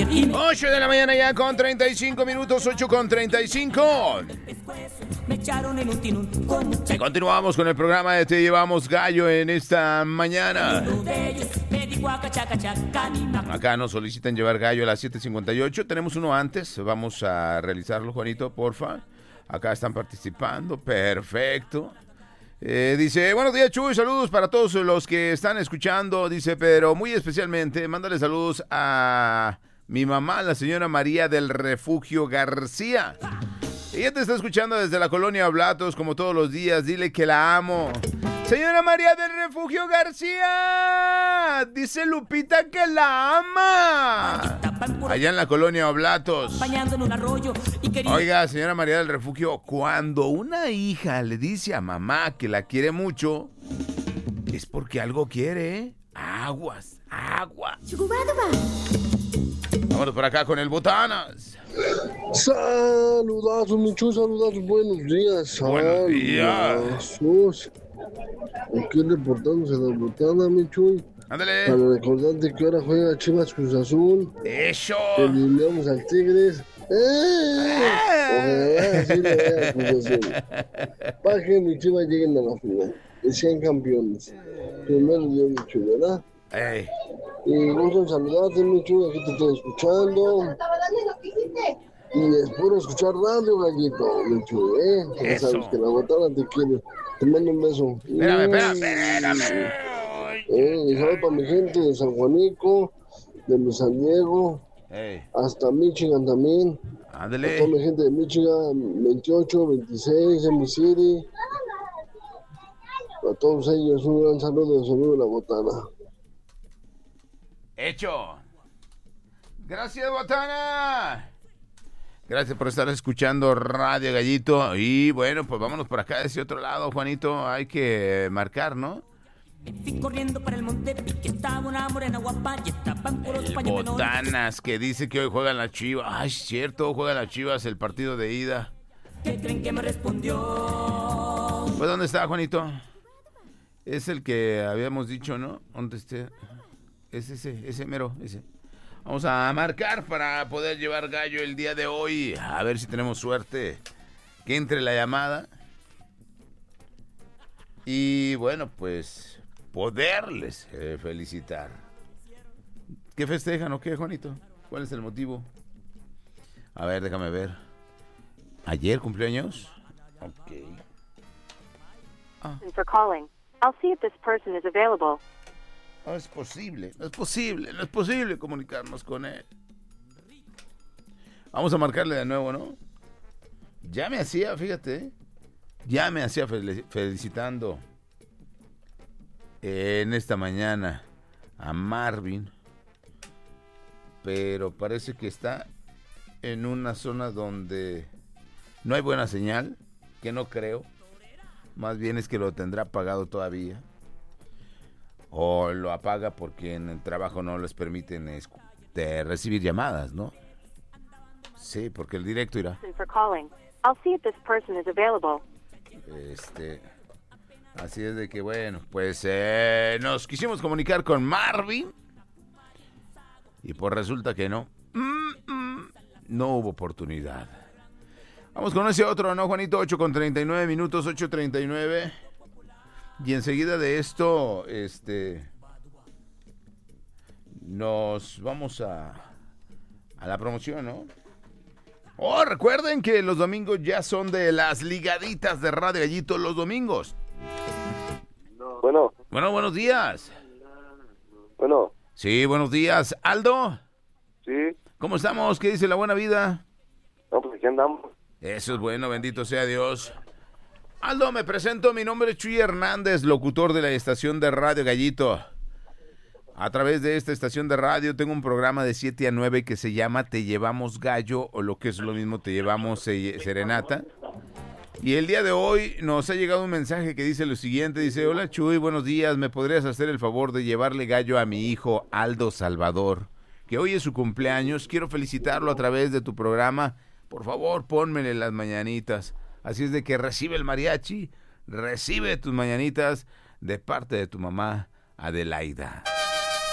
8 de la mañana ya con 35 minutos, 8 con 35. Y continuamos con el programa de Te Llevamos Gallo en esta mañana. Acá nos solicitan llevar gallo a las 7:58. Tenemos uno antes. Vamos a realizarlo, Juanito, porfa. Acá están participando. Perfecto. Dice, buenos días, Chuy, saludos para todos los que están escuchando. Dice, pero muy especialmente, mándale saludos a mi mamá, la señora María del Refugio García. Ella te está escuchando desde la colonia Oblatos, como todos los días. Dile que la amo. Señora María del Refugio García, dice Lupita que la ama. Allá en la colonia Oblatos. Oiga, señora María del Refugio, cuando una hija le dice a mamá que la quiere mucho, es porque algo quiere, ¿eh? Aguas, aguas. Vámonos por acá con el Botanas. Saludazos, Michu, saludazos, buenos días. Buenos días. Jesús. Aquí reportándose la Botana, Michu. Ándale. Para recordarte que ahora juega Chivas Cruz Azul. Eso. Eliminamos al Tigres. Ojalá así le vaya a Cruz Azul. Para que mi Chivas lleguen a la final y sean campeones. Primero Dios, Michu, ¿verdad? Ey. Y gusto en saludarte, Michu, aquí te estoy escuchando. Y es puro escuchar radio, Gallito, Michu, Ya Eso. sabes que la Botana te quiere. Te mando un beso. Espérame. Y saludos para mi gente de San Juanico, de San Diego, Ey. hasta Michigan también. A Ándale. toda mi gente de Michigan, 28, 26, en mi city. A todos ellos un gran saludo de su amigo La Botana. Hecho. Gracias, Botana. Gracias por estar escuchando Radio Gallito. Y bueno, pues vámonos por acá de ese otro lado, Juanito. Hay que marcar, ¿no? Fui corriendo para el monte, que estaba una morena guapa y estaban puros paños menores. Botanas, que dice que hoy juegan las Chivas. Ay, es cierto, juegan las Chivas el partido de ida. ¿Qué creen que me respondió? Pues, ¿dónde está, Juanito? Es el que habíamos dicho, ¿no? ¿Dónde esté? Es ese mero, ese. Vamos a marcar para poder llevar gallo el día de hoy. A ver si tenemos suerte que entre la llamada. Y bueno, pues poderles felicitar. ¿Qué festejan o qué, Juanito? ¿Cuál es el motivo? A ver, déjame ver. ¿Ayer cumpleaños? Ok. For calling. I'll see if this person is available. No es posible comunicarnos con él. Vamos a marcarle de nuevo, ¿no? Ya me hacía, fíjate, felicitando en esta mañana a Marvin, pero parece que está en una zona donde no hay buena señal, que no creo, más bien es que lo tendrá apagado todavía. O lo apaga porque en el trabajo no les permiten recibir llamadas, ¿no? Sí, porque el directo irá. For calling. I'll see if this person is available. Así es de que, bueno, pues nos quisimos comunicar con Marvin y pues resulta que no. No hubo oportunidad. Vamos con ese otro, ¿no, Juanito? 8 con 39 minutos, 8:39. Y enseguida de esto, nos vamos a la promoción, ¿no? Oh, recuerden que los domingos ya son de las ligaditas de Radio Gallito los domingos. Bueno. Bueno, buenos días. Bueno. Sí, buenos días. ¿Aldo? Sí. ¿Cómo estamos? ¿Qué dice la buena vida? No, pues aquí andamos. Eso es bueno, bendito sea Dios. Aldo, me presento, mi nombre es Chuy Hernández, locutor de la estación de Radio Gallito. A través de esta estación de radio tengo un programa de 7 a 9 que se llama Te Llevamos Gallo, o lo que es lo mismo, Te Llevamos Serenata. Y el día de hoy nos ha llegado un mensaje que dice lo siguiente, dice: hola Chuy, buenos días, ¿me podrías hacer el favor de llevarle gallo a mi hijo Aldo Salvador, que hoy es su cumpleaños? Quiero felicitarlo a través de tu programa, por favor pónmele las mañanitas. Así es de que recibe el mariachi, recibe tus mañanitas de parte de tu mamá Adelaida.